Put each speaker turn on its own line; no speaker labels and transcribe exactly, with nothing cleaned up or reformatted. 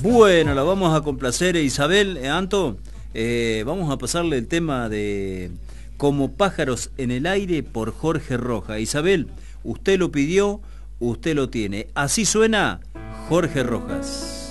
Bueno, la vamos a complacer, Isabel, eh, Anto. Eh, vamos a pasarle el tema de Como pájaros en el aire por Jorge Rojas. Isabel, usted lo pidió, usted lo tiene. Así suena Jorge Rojas.